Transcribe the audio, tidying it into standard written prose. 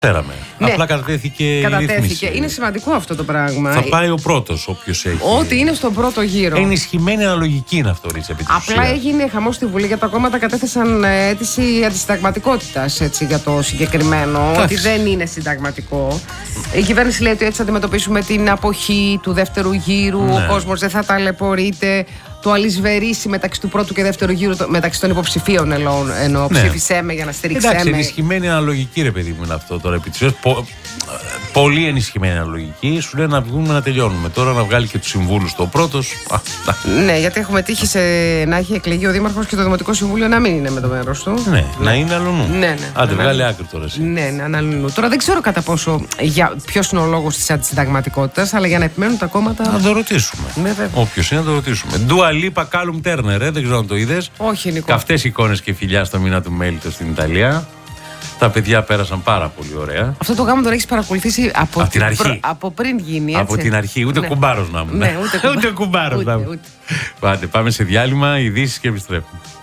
Ξέραμε. Ναι. Απλά κατατέθηκε η ρύθμιση. Είναι σημαντικό αυτό το πράγμα. Θα πάει ο πρώτος, όποιος έχει. Ό,τι είναι στον πρώτο γύρο. Ενισχυμένη αναλογική είναι αυτό, Ρίτσα, επί της Απλά ουσίας. έγινε χαμός στη Βουλή, γιατί τα κόμματα κατέθεσαν αίτηση αντισυνταγματικότητας για το συγκεκριμένο. Εντάξει. Ότι δεν είναι συνταγματικό. Η κυβέρνηση λέει ότι έτσι θα αντιμετωπίσουμε την αποχή του δεύτερου γύρου. Ναι. Ο κόσμος δεν θα ταλαιπωρείται. Το αλυσβερίσει μεταξύ του πρώτου και δεύτερου γύρου, μεταξύ των υποψηφίων εννοώ. Ναι. Ψήφισέ με για να στηρίξέ Εντάξει, με. ενισχυμένη αναλογική, ρε παιδί μου, είναι αυτό τώρα επί της ουσίας. Πολύ ενισχυμένη αναλογική. Σου λέει να βγούμε να τελειώνουμε. Τώρα να βγάλει και τους συμβούλους το πρώτος. Ναι, γιατί έχουμε τύχει να έχει εκλεγεί ο Δήμαρχος και το Δημοτικό Συμβούλιο να μην είναι με το μέρος του. Ναι, να είναι αλλονού. Ναι. Άντε, βγάλει άκρη τώρα εσύ. Ναι, αλλού. Τώρα δεν ξέρω κατά πόσο ποιος είναι ο λόγος της αντισυνταγματικότητας, αλλά για να επιμένουν τα κόμματα. Να το ρωτήσουμε. Ναι, βέβαια. Όποιος είναι, να το ρωτήσουμε. Ντουα Λίπα Κάλουμ Τέρνερ, δεν ξέρω αν το είδες. Όχι, Νικό. Καυτές εικόνες και φιλιά στο μήνα του Μέλιτο στην Ιταλία. Τα παιδιά πέρασαν πάρα πολύ ωραία. Αυτό το γάμο τον έχεις παρακολουθήσει από την αρχή. από πριν γίνει, έτσι. Από την αρχή, ούτε κουμπάρος να ήμουν. Ναι, ούτε κουμπάρος να ήμουν. Πάτε, πάμε σε διάλειμμα, ειδήσεις και επιστρέφουμε.